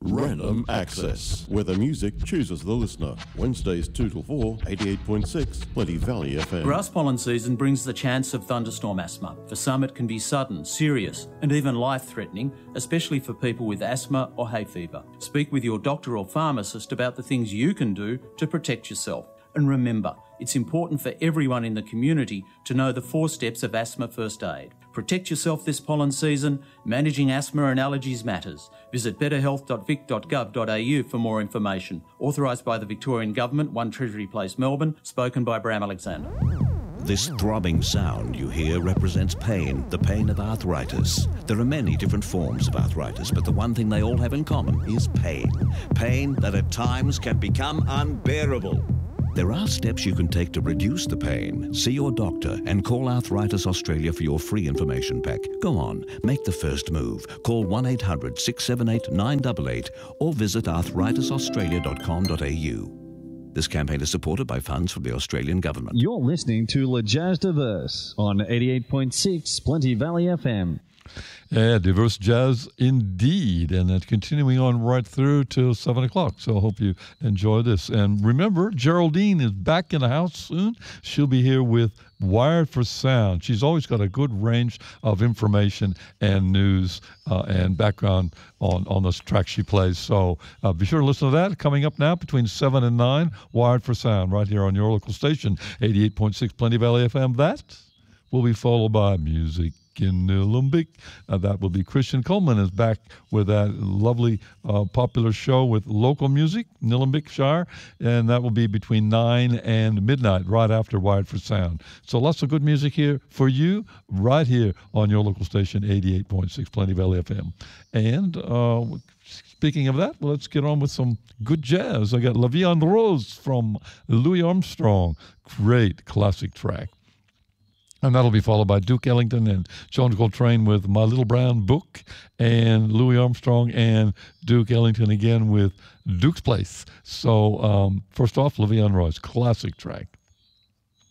Random Access, where the music chooses the listener. Wednesdays 2 till 4, 88.6, Plenty Valley FM. Grass pollen season brings the chance of thunderstorm asthma. For some, it can be sudden, serious, and even life-threatening, especially for people with asthma or hay fever. Speak with your doctor or pharmacist about the things you can do to protect yourself. And remember, it's important for everyone in the community to know the 4 steps of asthma first aid. Protect yourself this pollen season. Managing asthma and allergies matters. Visit betterhealth.vic.gov.au for more information. Authorised by the Victorian Government, 1 Treasury Place, Melbourne. Spoken by Bram Alexander. This throbbing sound you hear represents pain, the pain of arthritis. There are many different forms of arthritis, but the one thing they all have in common is pain. Pain that at times can become unbearable. There are steps you can take to reduce the pain. See your doctor and call Arthritis Australia for your free information pack. Go on, make the first move. Call 1-800-678-988 or visit arthritisaustralia.com.au. This campaign is supported by funds from the Australian Government. You're listening to Le Jazz Diverse on 88.6 Plenty Valley FM. Yeah, diverse jazz indeed. And that's continuing on right through till 7 o'clock. So I hope you enjoy this. And remember, Geraldine is back in the house soon. She'll be here with Wired for Sound. She's always got a good range of information and news and background on the track she plays. So be sure to listen to that. Coming up now between 7 and 9, Wired for Sound right here on your local station, 88.6 Plenty Valley FM. That will be followed by music in Nillumbik. That will be Christian Coleman is back with that lovely popular show with local music, Nillumbik Shire, and that will be between 9 and midnight, right after Wired for Sound. So lots of good music here for you, right here on your local station, 88.6 Plenty Valley FM. And speaking of that, let's get on with some good jazz. I got La Vie en Rose from Louis Armstrong. Great classic track. And that'll be followed by Duke Ellington and John Coltrane with My Little Brown Book, and Louis Armstrong and Duke Ellington again with Duke's Place. So first off, La Vie en Rose, classic track.